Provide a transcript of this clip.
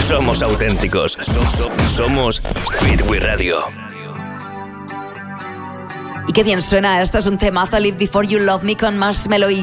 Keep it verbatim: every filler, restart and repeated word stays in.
somos auténticos. Somos Fit We Radio. Y qué bien suena, esto es un temazo, Live Before You Love Me con Marshmello y